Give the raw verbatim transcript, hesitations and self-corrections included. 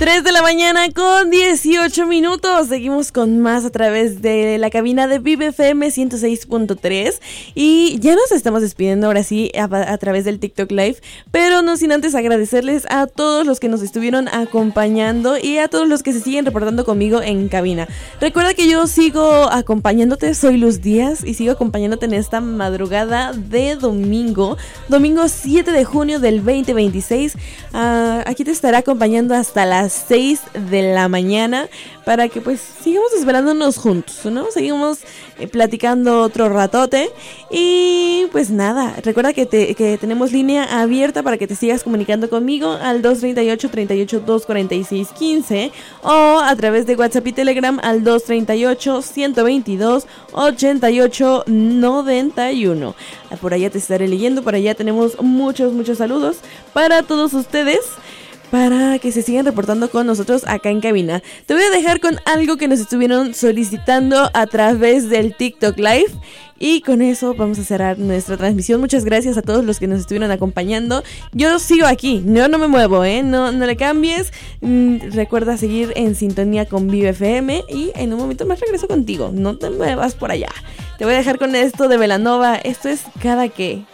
tres de la mañana con dieciocho minutos. Seguimos con más a través de la cabina de Vive F M ciento seis punto tres. Y ya nos estamos despidiendo ahora sí a, a través del TikTok Live. Pero no sin antes agradecerles a todos los que nos estuvieron acompañando y a todos los que se siguen reportando conmigo en cabina. Recuerda que yo sigo acompañándote, soy Luz Díaz y sigo acompañándote en esta madrugada de domingo. Domingo siete de junio del veinte veintiséis. Uh, aquí te estaré acompañando hasta las seis de la mañana para que pues sigamos esperándonos juntos, ¿no? Seguimos eh, platicando otro ratote y pues nada, recuerda que, te, que tenemos línea abierta para que te sigas comunicando conmigo al dos treinta y ocho, treinta y ocho, dos cuarenta y seis, quince o a través de WhatsApp y Telegram al dos treinta y ocho, ciento veintidós, ochenta y ocho, noventa y uno. Por allá te estaré leyendo, por allá tenemos muchos, muchos saludos para todos ustedes, para que se sigan reportando con nosotros acá en cabina. Te voy a dejar con algo que nos estuvieron solicitando a través del TikTok Live. Y con eso vamos a cerrar nuestra transmisión. Muchas gracias a todos los que nos estuvieron acompañando. Yo sigo aquí, yo no me muevo, ¿eh? No, no le cambies. Mm, recuerda seguir en sintonía con Vive F M. Y en un momento más regreso contigo. No te muevas por allá. Te voy a dejar con esto de Belanova. Esto es Cada Que.